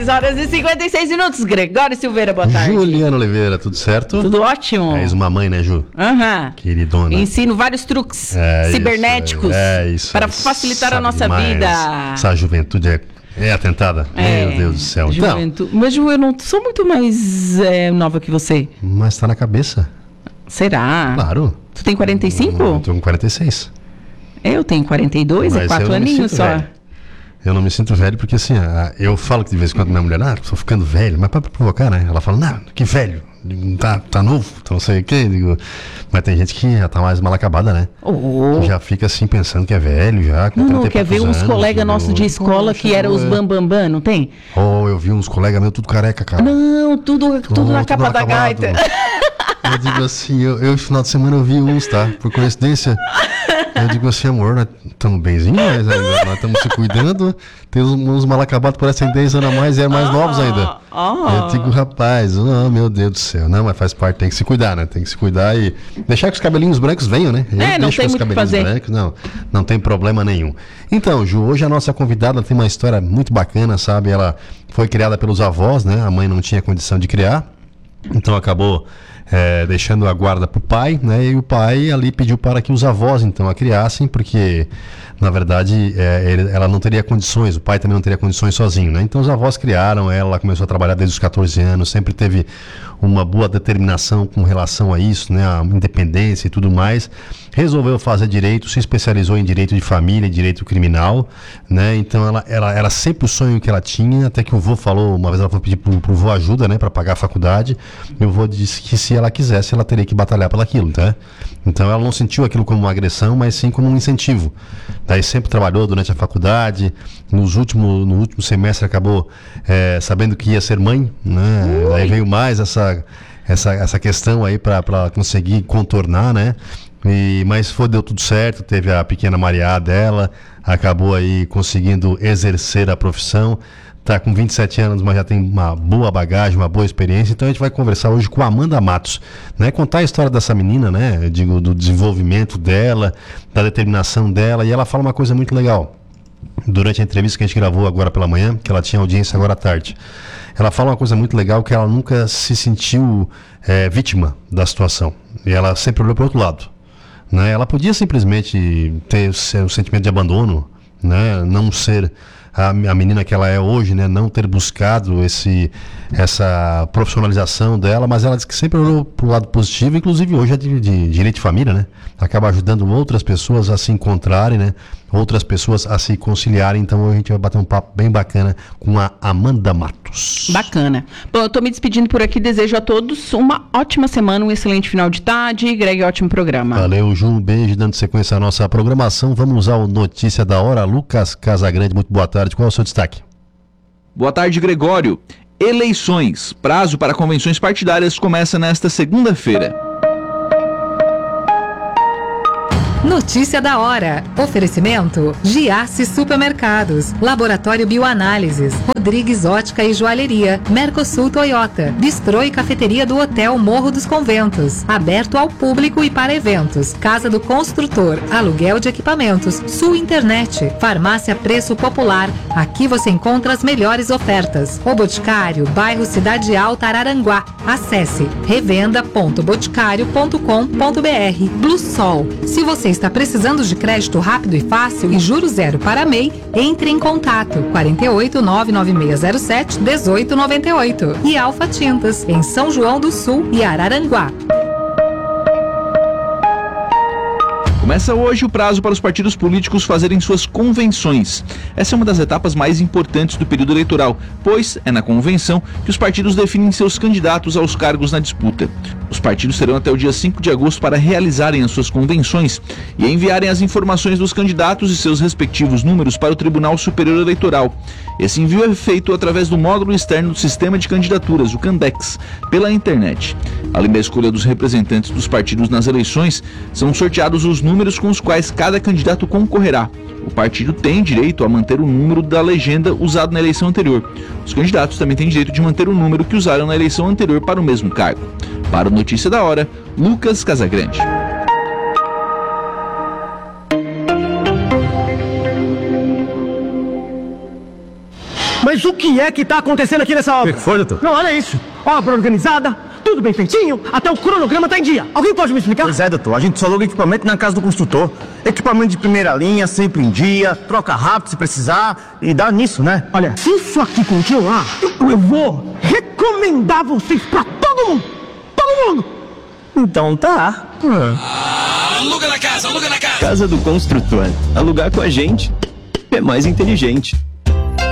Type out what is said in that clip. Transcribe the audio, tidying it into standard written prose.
10h56, Gregório Silveira, boa tarde. Juliana Oliveira, tudo certo? Tudo ótimo. És uma mãe, né, Ju? Queridona. Ensino vários truques cibernéticos para facilitar a nossa vida. Essa juventude é atentada. Meu Deus do céu. Juventude. Então, mas, Ju, eu não sou muito mais nova que você. Mas tá na cabeça. Será? Claro. Tu tem 45? Eu tô com 46. Eu tenho 42, é 4 aninhos só. Velho. Eu não me sinto velho porque, assim, eu falo que de vez em quando minha mulher, tô ficando velho, mas pra provocar, né? Ela fala, não, que velho, tá novo, então não sei o quê. Digo, mas tem gente que já tá mais mal acabada, né? Que já fica assim pensando que é velho, já. Não, quer ver uns colegas nossos de escola que eram os bambambam, não tem? Eu vi uns colegas meus tudo careca, cara. Não, tudo na capa da gaita. Eu digo assim, eu final de semana eu vi uns, tá? Por coincidência. Eu digo assim, amor, nós estamos benzinhos, mas nós estamos se cuidando. Tem uns mal acabados, parecem 10 anos a mais e eram mais novos ainda. Eu digo, rapaz, meu Deus do céu. Não, mas faz parte, tem que se cuidar, né? Tem que se cuidar e deixar que os cabelinhos brancos venham, né? Não tem muito o que fazer. Brancos, não tem problema nenhum. Então, Ju, hoje a nossa convidada tem uma história muito bacana, sabe? Ela foi criada pelos avós, né? A mãe não tinha condição de criar, então acabou deixando a guarda pro pai, né? E o pai ali pediu para que os avós então a criassem, porque na verdade ela não teria condições, o pai também não teria condições sozinho, né? Então os avós criaram ela começou a trabalhar desde os 14 anos, sempre teve uma boa determinação com relação a isso, né? A independência e tudo mais. Resolveu fazer direito, se especializou em direito de família, em direito criminal, né? Então ela era sempre o sonho que ela tinha, até que o vô falou, uma vez ela foi pedir pro vô ajuda, né? Para pagar a faculdade, e o vô disse que se ela quisesse, ela teria que batalhar por aquilo, tá? Então ela não sentiu aquilo como uma agressão, mas sim como um incentivo. Daí sempre trabalhou durante a faculdade, no último semestre acabou sabendo que ia ser mãe, né? Daí veio mais essa questão aí para conseguir contornar, né? Mas deu tudo certo, teve a pequena Maria dela, acabou aí conseguindo exercer a profissão, tá com 27 anos, mas já tem uma boa bagagem, uma boa experiência. Então a gente vai conversar hoje com a Amanda Matos, né? Contar a história dessa menina, né? Eu digo, do desenvolvimento dela, da determinação dela, e ela fala uma coisa muito legal. Durante a entrevista que a gente gravou agora pela manhã, que ela tinha audiência agora à tarde, ela fala uma coisa muito legal, que ela nunca se sentiu vítima da situação, e ela sempre olhou para o outro lado, né? Ela podia simplesmente ter o sentimento de abandono, né? Não ser a menina que ela é hoje, né? Não ter buscado essa profissionalização dela, mas ela disse que sempre olhou para o lado positivo, inclusive hoje é de direito de família, né? Acaba ajudando outras pessoas a se encontrarem, né? Outras pessoas a se conciliarem. Então a gente vai bater um papo bem bacana com a Amanda Matos. Bacana. Bom, eu tô me despedindo por aqui, desejo a todos uma ótima semana, um excelente final de tarde. Greg, ótimo programa. Valeu, Ju, um beijo. Dando sequência à nossa programação, vamos ao Notícia da Hora. Lucas Casagrande, muito boa tarde. Qual é o seu destaque? Boa tarde, Gregório. Eleições. Prazo para convenções partidárias começa nesta segunda-feira. Notícia da hora. Oferecimento: Giasse Supermercados, Laboratório Bioanálises, Rodrigues Ótica e Joalheria, Mercosul Toyota, Bistrô e Cafeteria do Hotel Morro dos Conventos, aberto ao público e para eventos, Casa do Construtor, aluguel de equipamentos, Sul Internet, Farmácia Preço Popular, aqui você encontra as melhores ofertas. O Boticário, bairro Cidade Alta, Araranguá. Acesse revenda.boticário.com.br. Blue Sol, se você está precisando de crédito rápido e fácil e juros zero para MEI, entre em contato 48 99607 1898 e Alfa Tintas, em São João do Sul e Araranguá. Começa hoje o prazo para os partidos políticos fazerem suas convenções. Essa é uma das etapas mais importantes do período eleitoral, pois é na convenção que os partidos definem seus candidatos aos cargos na disputa. Os partidos terão até o dia 5 de agosto para realizarem as suas convenções e enviarem as informações dos candidatos e seus respectivos números para o Tribunal Superior Eleitoral. Esse envio é feito através do módulo externo do Sistema de Candidaturas, o Candex, pela internet. Além da escolha dos representantes dos partidos nas eleições, são sorteados os números com os quais cada candidato concorrerá. O partido tem direito a manter o número da legenda usado na eleição anterior. Os candidatos também têm direito de manter o número que usaram na eleição anterior para o mesmo cargo. Para o Notícia da Hora, Lucas Casagrande. Mas o que é que tá acontecendo aqui nessa obra? O que foi, doutor? Não, olha isso. Obra organizada, tudo bem feitinho, até o cronograma tá em dia. Alguém pode me explicar? Pois é, doutor. A gente só aluga equipamento na casa do construtor. Equipamento de primeira linha, sempre em dia, troca rápido se precisar e dá nisso, né? Olha, se isso aqui continuar, eu vou recomendar vocês pra todo mundo. Todo mundo. Então tá. Aluga na casa, aluga na casa. Casa do Construtor. Alugar com a gente é mais inteligente.